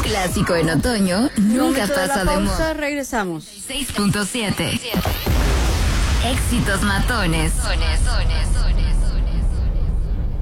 clásico en otoño nunca pasa de moda. Regresamos. 6.7. Éxitos matones.